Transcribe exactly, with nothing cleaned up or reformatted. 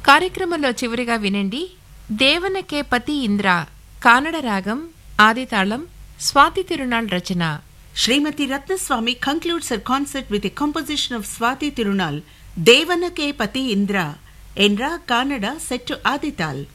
కార్యక్రమంలో చివరిగా వినండి దేవనకే పతి ఇంద్ర కానడ రాగం ఆదితాళం స్వాతి తిరునాళ్ రచన. Srimati Ratnaswamy concludes her concert with a composition of Swati Tirunal, Devanake Pati Indra, Enra Kannada set to Adital.